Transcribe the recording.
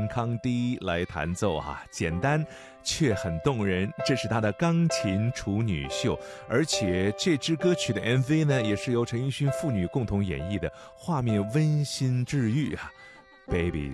陈康迪来弹奏简单却很动人，这是他的钢琴处女秀，而且这支歌曲的 MV 呢，也是由陈奕迅父女共同演绎的，画面温馨治愈Babies。